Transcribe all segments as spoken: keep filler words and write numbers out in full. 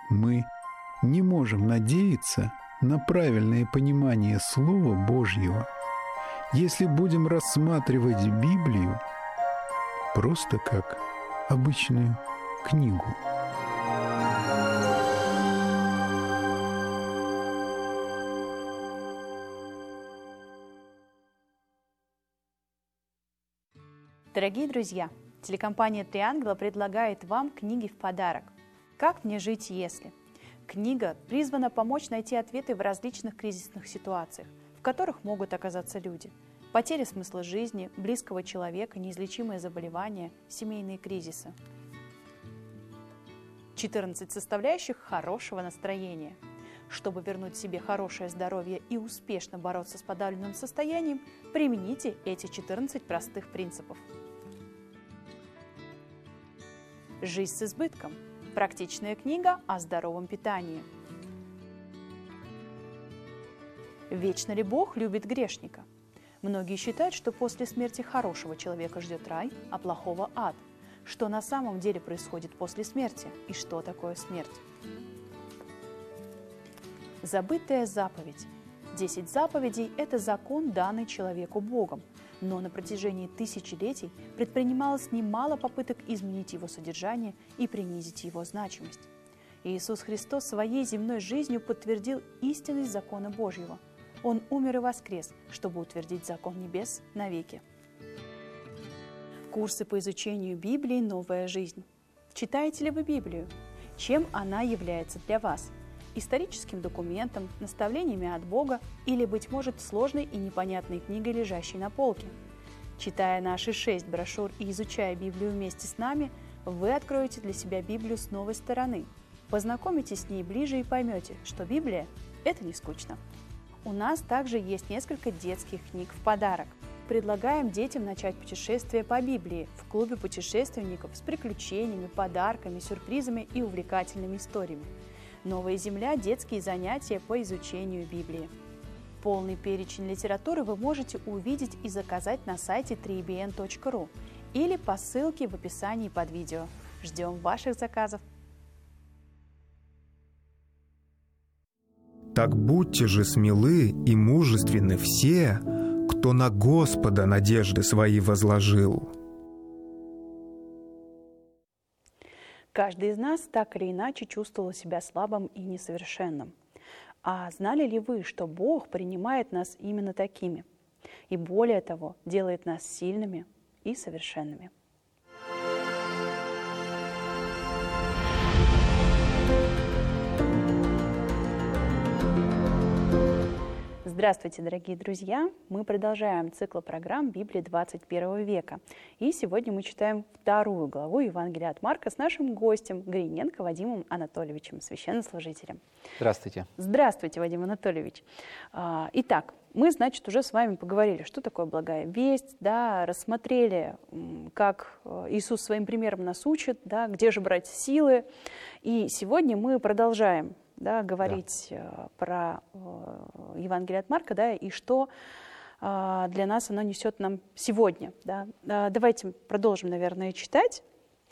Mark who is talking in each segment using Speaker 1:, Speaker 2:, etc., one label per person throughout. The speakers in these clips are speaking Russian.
Speaker 1: мы не можем надеяться на правильное понимание Слова Божьего, если будем рассматривать Библию просто как обычную книгу.
Speaker 2: Дорогие друзья, телекомпания «Три ангела» предлагает вам книги в подарок. «Как мне жить, если?». Книга призвана помочь найти ответы в различных кризисных ситуациях, в которых могут оказаться люди. Потеря смысла жизни, близкого человека, неизлечимые заболевания, семейные кризисы. четырнадцать составляющих хорошего настроения. Чтобы вернуть себе хорошее здоровье и успешно бороться с подавленным состоянием, примените эти четырнадцать простых принципов. «Жизнь с избытком». Практичная книга о здоровом питании. Вечно ли Бог любит грешника? Многие считают, что после смерти хорошего человека ждет рай, а плохого – ад. Что на самом деле происходит после смерти и что такое смерть? Забытая заповедь. Десять заповедей – это закон, данный человеку Богом, но на протяжении тысячелетий предпринималось немало попыток изменить его содержание и принизить его значимость. Иисус Христос своей земной жизнью подтвердил истинность закона Божьего. Он умер и воскрес, чтобы утвердить закон небес навеки. Курсы по изучению Библии «Новая жизнь». Читаете ли вы Библию? Чем она является для вас? Историческим документом, наставлениями от Бога или, быть может, сложной и непонятной книгой, лежащей на полке? Читая наши шесть брошюр и изучая Библию вместе с нами, вы откроете для себя Библию с новой стороны. Познакомитесь с ней ближе и поймете, что Библия – это не скучно. У нас также есть несколько детских книг в подарок. Предлагаем детям начать путешествие по Библии в клубе путешественников с приключениями, подарками, сюрпризами и увлекательными историями. «Новая земля» – детские занятия по изучению Библии. Полный перечень литературы вы можете увидеть и заказать на сайте три би эн точка ру или по ссылке в описании под видео. Ждем ваших заказов!
Speaker 3: Так будьте же смелы и мужественны все, кто на Господа надежды свои возложил.
Speaker 2: Каждый из нас так или иначе чувствовал себя слабым и несовершенным. А знали ли вы, что Бог принимает нас именно такими? И более того, делает нас сильными и совершенными. Здравствуйте, дорогие друзья! Мы продолжаем цикл программ Библии двадцать первого века. И сегодня мы читаем вторую главу Евангелия от Марка с нашим гостем Гриненко Вадимом Анатольевичем, священнослужителем.
Speaker 4: Здравствуйте.
Speaker 2: Здравствуйте, Вадим Анатольевич. Итак, мы, значит, уже с вами поговорили, что такое благая весть, да, рассмотрели, как Иисус своим примером нас учит, да, где же брать силы. И сегодня мы продолжаем Да, говорить да. про э, Евангелие от Марка, да, и что э, для нас оно несет нам сегодня. Да. Э, давайте продолжим, наверное, читать.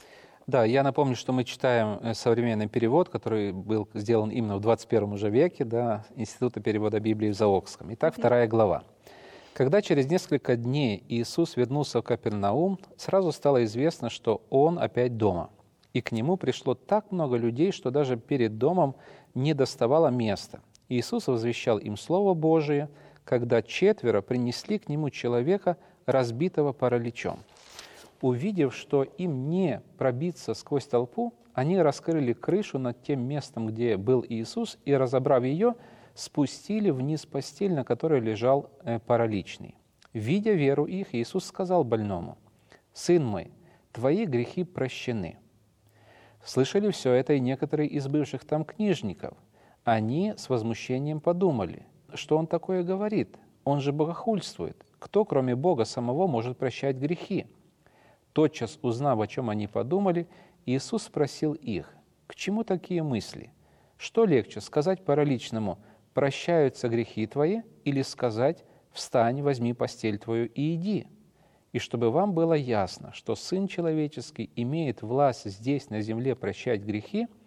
Speaker 4: Да, я напомню, что мы читаем современный перевод, который был сделан именно в двадцать первом уже веке, да, Института перевода Библии в Заокском. Итак, mm-hmm. вторая глава. Когда через несколько дней Иисус вернулся в Капернаум, сразу стало известно, что Он опять дома. И к Нему пришло так много людей, что даже перед домом не доставало места. Иисус возвещал им Слово Божие, когда четверо принесли к Нему человека, разбитого параличом. Увидев, что им не пробиться сквозь толпу, они раскрыли крышу над тем местом, где был Иисус, и, разобрав ее, спустили вниз постель, на которой лежал параличный. Видя веру их, Иисус сказал больному: «Сын мой, твои грехи прощены». Слышали все это и некоторые из бывших там книжников. Они с возмущением подумали, что он такое говорит, он же богохульствует. Кто, кроме Бога самого, может прощать грехи? Тотчас, узнав, о чем они подумали, Иисус спросил их: к чему такие мысли? Что легче, сказать параличному: прощаются грехи твои, или сказать: встань, возьми постель твою и иди? И чтобы вам было ясно, что Сын Человеческий имеет власть здесь, на земле, прощать грехи,